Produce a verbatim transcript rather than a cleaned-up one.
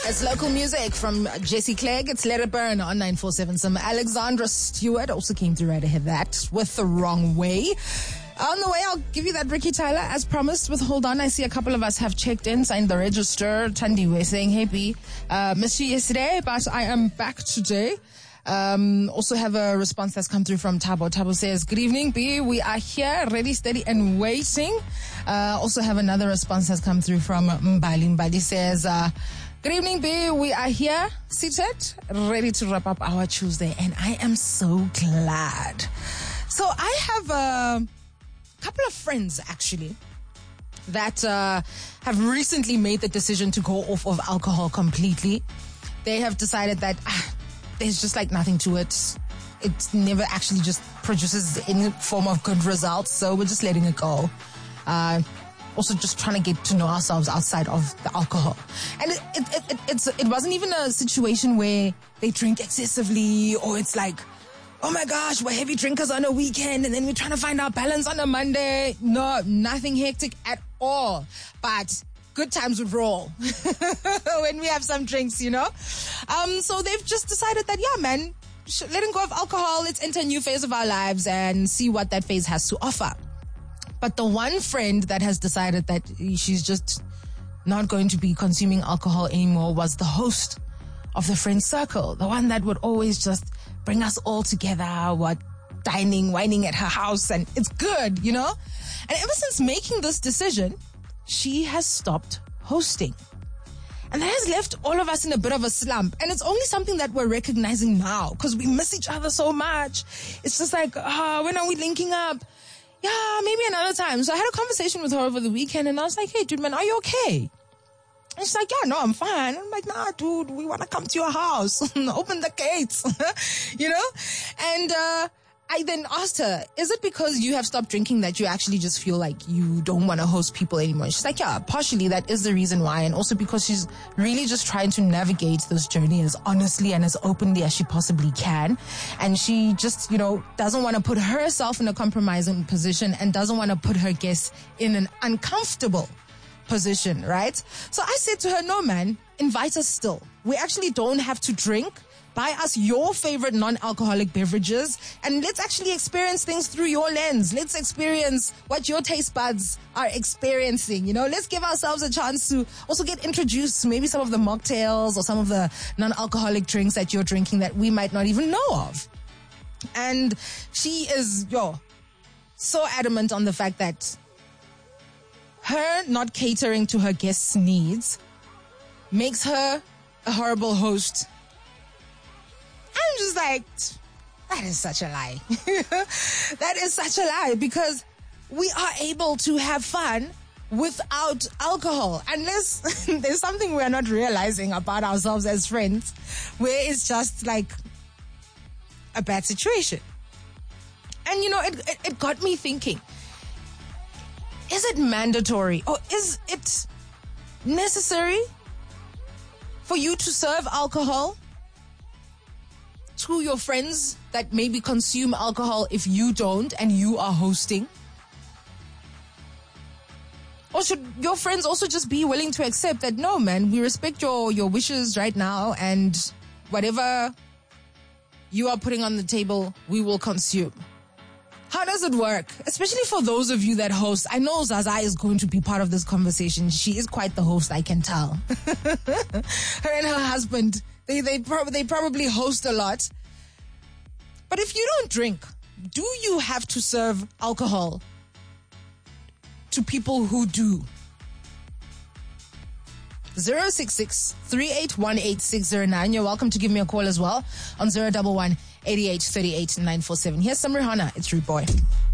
It's local music from Jesse Clegg. It's Let It Burn on nine four seven. Some Alexandra Stewart also came through right ahead of that with The Wrong Way. On the way, I'll give you that Ricky Tyler as promised with Hold On. I see a couple of us have checked in, signed the register. Tandi, we're saying, hey B, uh, missed you yesterday, but I am back today. Um, also have a response that's come through from Tabo. Tabo says, good evening, B. We are here, ready, steady, and waiting. Uh, also have another response that's come through from Mbali. Mbali says, uh, good evening, B. We are here, seated, ready to wrap up our Tuesday, and I am so glad. So I have a couple of friends, actually, that uh, have recently made the decision to go off of alcohol completely. They have decided that ah, there's just like nothing to it. It never actually just produces any form of good results, so we're just letting it go. Uh, also just trying to get to know ourselves outside of the alcohol. And it, it, it, it, it's, it wasn't even a situation where they drink excessively, or it's like, oh my gosh, we're heavy drinkers on a weekend and then we're trying to find our balance on a Monday. No, nothing hectic at all. But good times would roll when we have some drinks, you know? Um, so they've just decided that, yeah, man, letting go of alcohol, let's enter a new phase of our lives and see what that phase has to offer. But the one friend that has decided that she's just not going to be consuming alcohol anymore was the host of the friend circle, the one that would always just bring us all together, what, dining, whining at her house, and it's good, you know? And ever since making this decision, she has stopped hosting. And that has left all of us in a bit of a slump. And it's only something that we're recognizing now because we miss each other so much. It's just like, ah, uh, when are we linking up? Yeah, maybe another time. So I had a conversation with her over the weekend and I was like, hey, dude, man, are you okay? And she's like, yeah, no, I'm fine. I'm like, nah, dude, we want to come to your house. Open the gates, you know? And uh, I then asked her, is it because you have stopped drinking that you actually just feel like you don't want to host people anymore? And she's like, yeah, partially that is the reason why. And also because she's really just trying to navigate this journey as honestly and as openly as she possibly can. And she just, you know, doesn't want to put herself in a compromising position and doesn't want to put her guests in an uncomfortable position, right? So I said to her, no, man, invite us still. We actually don't have to drink. Buy us your favorite non-alcoholic beverages and let's actually experience things through your lens. Let's experience what your taste buds are experiencing. You know, let's give ourselves a chance to also get introduced to maybe some of the mocktails or some of the non-alcoholic drinks that you're drinking that we might not even know of. And she is, yo, so adamant on the fact that her not catering to her guests' needs makes her a horrible host. I'm just like, that is such a lie. That is such a lie because we are able to have fun without alcohol. Unless there's something we're not realizing about ourselves as friends where it's just like a bad situation. And you know, it, it, it got me thinking, is it mandatory or is it necessary for you to serve alcohol to your friends that maybe consume alcohol if you don't and you are hosting? Or should your friends also just be willing to accept that, no, man, we respect your, your wishes right now and whatever you are putting on the table, we will consume? How does it work? Especially for those of you that host. I know Zaza is going to be part of this conversation. She is quite the host, I can tell. Her and her husband, they they, prob- they probably host a lot. But if you don't drink, do you have to serve alcohol to people who do? zero six six, three eight one, eight six zero nine. You're welcome to give me a call as well on zero one one, eight eight three eight, nine four seven. Here's some Rihanna. It's Rude Boy.